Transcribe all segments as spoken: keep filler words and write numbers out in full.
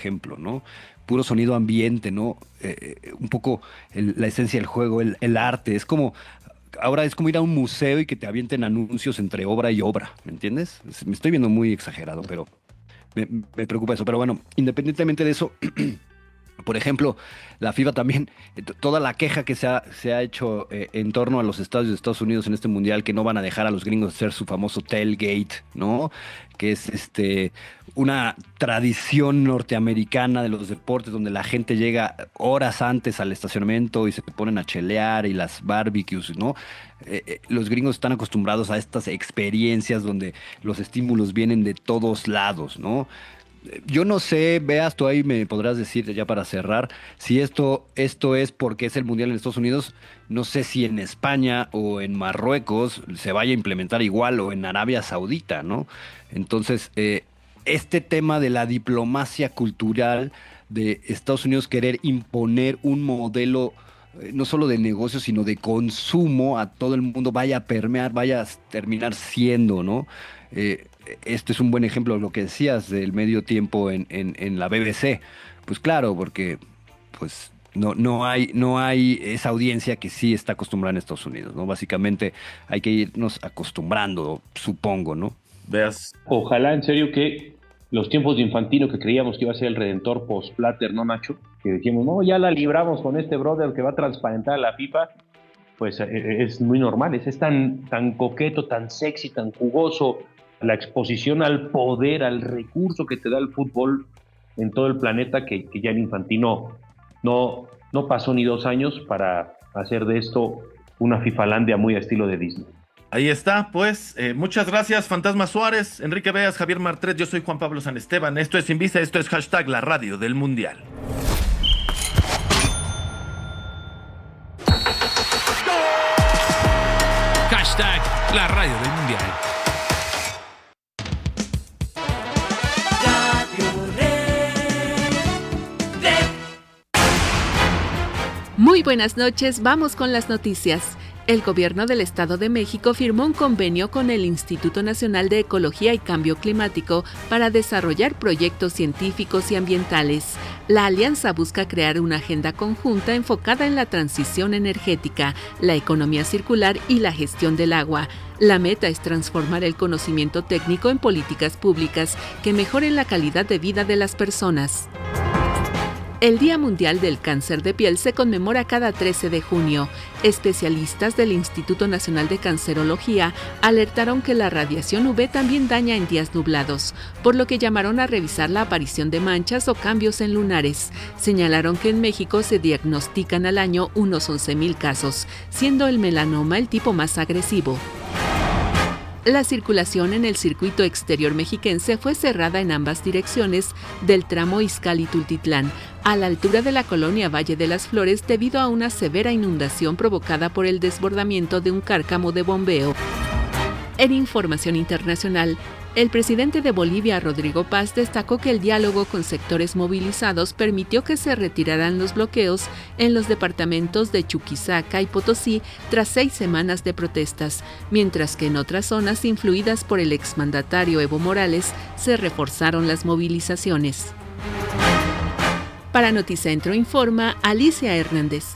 ejemplo, ¿no? Puro sonido ambiente, ¿no? Eh, eh, un poco el- la esencia del juego, el, el arte. Es como, ahora es como ir a un museo y que te avienten anuncios entre obra y obra, ¿me entiendes? Es- Me estoy viendo muy exagerado, pero me, me preocupa eso. Pero bueno, independientemente de eso, por ejemplo, la FIFA también, eh, t- toda la queja que se ha, se ha hecho eh, en torno a los estadios de Estados Unidos en este mundial, que no van a dejar a los gringos hacer su famoso tailgate, ¿no? Que es este una tradición norteamericana de los deportes donde la gente llega horas antes al estacionamiento y se ponen a chelear y las barbecues, ¿no? Eh, eh, los gringos están acostumbrados a estas experiencias donde los estímulos vienen de todos lados, ¿no? Yo no sé, veas, tú ahí me podrás decir ya para cerrar, si esto, esto es porque es el Mundial en Estados Unidos, no sé si en España o en Marruecos se vaya a implementar igual o en Arabia Saudita, ¿no? Entonces, eh, este tema de la diplomacia cultural de Estados Unidos querer imponer un modelo eh, no solo de negocio, sino de consumo a todo el mundo, vaya a permear, vaya a terminar siendo, ¿no? Eh, este es un buen ejemplo de lo que decías del medio tiempo en, en, en la B B C. Pues claro, porque pues no, no hay, no hay esa audiencia que sí está acostumbrada en Estados Unidos, ¿no? Básicamente hay que irnos acostumbrando, supongo, ¿no? Veas. Ojalá en serio que los tiempos de Infantino, que creíamos que iba a ser el redentor post-Platter, ¿no, Nacho? Que dijimos, no, ya la libramos con este brother que va a transparentar a la FIFA. Pues eh, es muy normal, es, es tan, tan coqueto, tan sexy, tan jugoso, la exposición al poder, al recurso que te da el fútbol en todo el planeta, que, que ya en Infantino no, no pasó ni dos años para hacer de esto una Fifalandia muy a estilo de Disney. Ahí está, pues. Eh, muchas gracias, Fantasma Suárez, Enrique Veas, Javier Martret. Yo soy Juan Pablo San Esteban. Esto es Invisa, esto es hashtag la radio del Mundial. Hashtag la radio del Mundial. Muy buenas noches, vamos con las noticias. El gobierno del Estado de México firmó un convenio con el Instituto Nacional de Ecología y Cambio Climático para desarrollar proyectos científicos y ambientales. La alianza busca crear una agenda conjunta enfocada en la transición energética, la economía circular y la gestión del agua. La meta es transformar el conocimiento técnico en políticas públicas que mejoren la calidad de vida de las personas. El Día Mundial del Cáncer de Piel se conmemora cada trece de junio. Especialistas del Instituto Nacional de Cancerología alertaron que la radiación U V también daña en días nublados, por lo que llamaron a revisar la aparición de manchas o cambios en lunares. Señalaron que en México se diagnostican al año unos once mil casos, siendo el melanoma el tipo más agresivo. La circulación en el circuito exterior mexiquense fue cerrada en ambas direcciones del tramo Izcalli-Tultitlán, a la altura de la colonia Valle de las Flores, debido a una severa inundación provocada por el desbordamiento de un cárcamo de bombeo. En información internacional, el presidente de Bolivia, Rodrigo Paz, destacó que el diálogo con sectores movilizados permitió que se retiraran los bloqueos en los departamentos de Chuquisaca y Potosí tras seis semanas de protestas, mientras que en otras zonas influidas por el exmandatario Evo Morales se reforzaron las movilizaciones. Para Noticentro informa Alicia Hernández.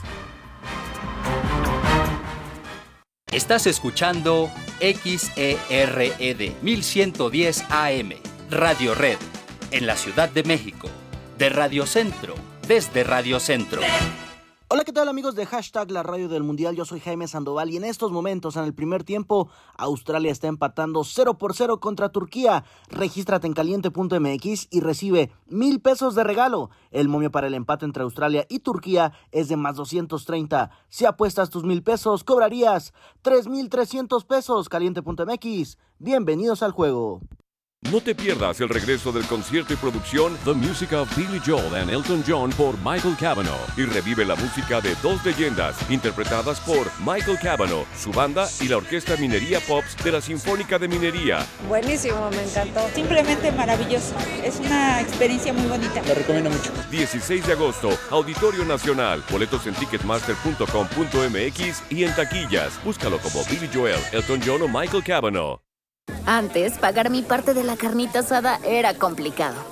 Estás escuchando X E R E D mil ciento diez A M, Radio Red, en la Ciudad de México, de Radio Centro, desde Radio Centro. Hola, ¿qué tal amigos de Hashtag la radio del Mundial? Yo soy Jaime Sandoval y en estos momentos, en el primer tiempo, Australia está empatando cero por cero contra Turquía. Regístrate en caliente punto m x y recibe mil pesos de regalo. El momio para el empate entre Australia y Turquía es de más doscientos treinta. Si apuestas tus mil pesos, cobrarías tres mil trescientos pesos. caliente punto m x. Bienvenidos al juego. No te pierdas el regreso del concierto y producción The Music of Billy Joel and Elton John por Michael Cavanaugh y revive la música de dos leyendas interpretadas por Michael Cavanaugh, su banda y la Orquesta Minería Pops de la Sinfónica de Minería. Buenísimo, me encantó. Simplemente maravilloso. Es una experiencia muy bonita. Lo recomiendo mucho. dieciséis de agosto, Auditorio Nacional. Boletos en ticketmaster punto com punto m x y en taquillas. Búscalo como Billy Joel, Elton John o Michael Cavanaugh. Antes, pagar mi parte de la carnita asada era complicado.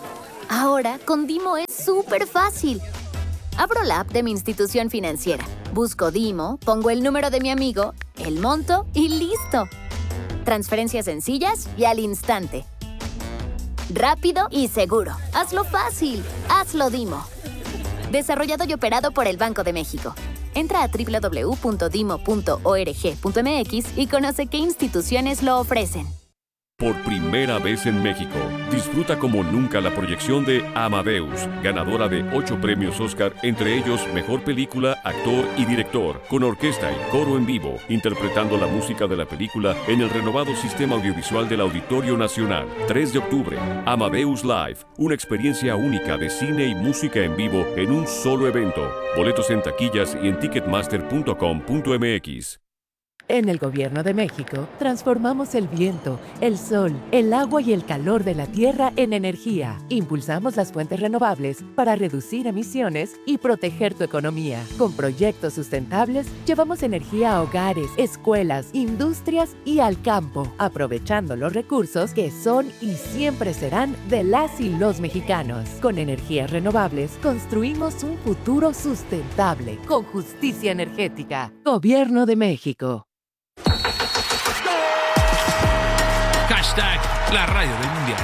Ahora, con Dimo es súper fácil. Abro la app de mi institución financiera, busco Dimo, pongo el número de mi amigo, el monto y ¡listo! Transferencias sencillas y al instante. Rápido y seguro. Hazlo fácil. Hazlo Dimo. Desarrollado y operado por el Banco de México. Entra a doble u doble u doble u punto dimo punto org punto m x y conoce qué instituciones lo ofrecen. Por primera vez en México, disfruta como nunca la proyección de Amadeus, ganadora de ocho premios Oscar, entre ellos Mejor Película, Actor y Director, con orquesta y coro en vivo, interpretando la música de la película en el renovado sistema audiovisual del Auditorio Nacional. tres de octubre, Amadeus Live, una experiencia única de cine y música en vivo en un solo evento. Boletos en taquillas y en ticketmaster punto com punto m x. En el Gobierno de México, transformamos el viento, el sol, el agua y el calor de la tierra en energía. Impulsamos las fuentes renovables para reducir emisiones y proteger tu economía. Con proyectos sustentables, llevamos energía a hogares, escuelas, industrias y al campo, aprovechando los recursos que son y siempre serán de las y los mexicanos. Con energías renovables, construimos un futuro sustentable, con justicia energética. Gobierno de México. Hashtag la radio del mundial.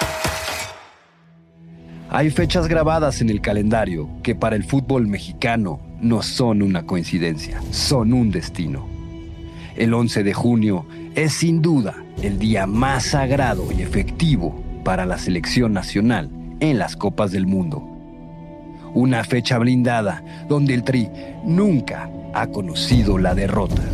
Hay fechas grabadas en el calendario que para el fútbol mexicano no son una coincidencia, son un destino. El once de junio es sin duda el día más sagrado y efectivo para la selección nacional en las Copas del Mundo. Una fecha blindada donde el Tri nunca ha conocido la derrota.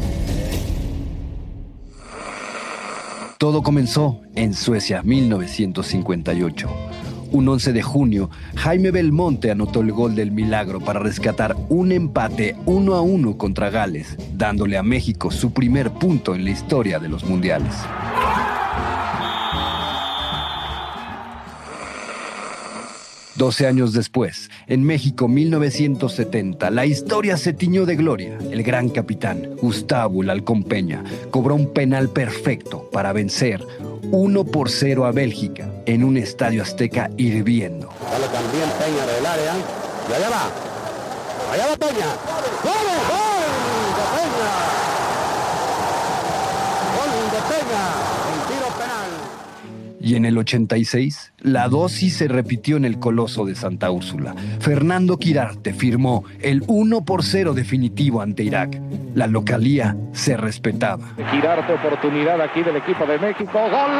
Todo comenzó en Suecia, mil novecientos cincuenta y ocho. Un once de junio, Jaime Belmonte anotó el gol del milagro para rescatar un empate uno a uno contra Gales, dándole a México su primer punto en la historia de los mundiales. Doce años después, en México mil novecientos setenta, la historia se tiñó de gloria. El gran capitán, Gustavo El Halcón Peña, cobró un penal perfecto para vencer uno por cero a Bélgica en un estadio azteca hirviendo. Sale también Peña del área, y allá va, allá va Peña. ¡Gol, gol de Peña! ¡Gol de Peña! En tiro penal. Y en el ochenta y seis, la dosis se repitió en el Coloso de Santa Úrsula. Fernando Quirarte firmó el uno por cero definitivo ante Irak. La localía se respetaba. Quirarte, oportunidad aquí del equipo de México. ¡Gol!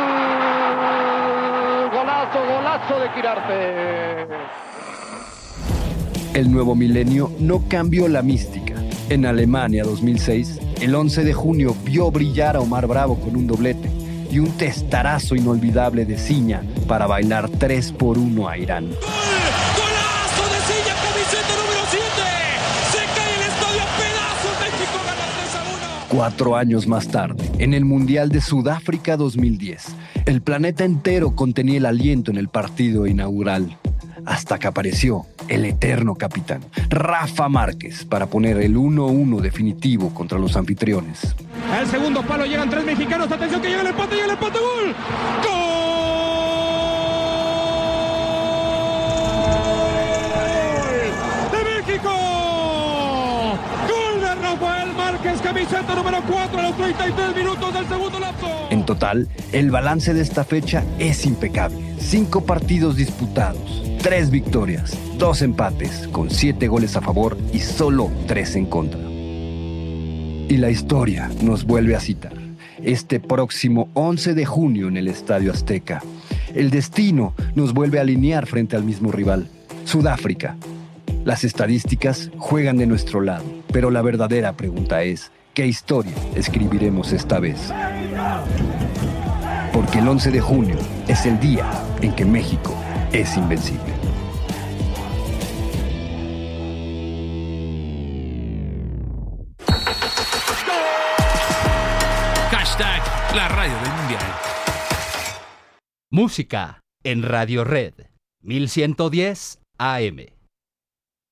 ¡Golazo, golazo de Quirarte! El nuevo milenio no cambió la mística. En Alemania dos mil seis, el once de junio vio brillar a Omar Bravo con un doblete y un testarazo inolvidable de Ciña para bailar tres por uno a Irán. ¡Gol! ¡Golazo de Ciña, camiseta número siete! ¡Se cae el estadio a pedazos! ¡México gana tres a uno! Cuatro años más tarde, en el Mundial de Sudáfrica dos mil diez, el planeta entero contenía el aliento en el partido inaugural, hasta que apareció el eterno capitán, Rafa Márquez, para poner el uno a uno definitivo contra los anfitriones. Al segundo palo llegan tres mexicanos. Atención que llega el empate, llega el empate. ¡Gol! ¡Gol! ¡De México! ¡Gol de Rafael Márquez! Camiseta número cuatro a los treinta y tres minutos del segundo lapso. En total, el balance de esta fecha es impecable. Cinco partidos disputados, tres victorias, dos empates, con siete goles a favor y solo tres en contra. Y la historia nos vuelve a citar. Este próximo once de junio en el Estadio Azteca, el destino nos vuelve a alinear frente al mismo rival, Sudáfrica. Las estadísticas juegan de nuestro lado, pero la verdadera pregunta es, ¿qué historia escribiremos esta vez? Porque el once de junio es el día en que México es invencible. La radio del mundial. Música en Radio Red mil ciento diez A M.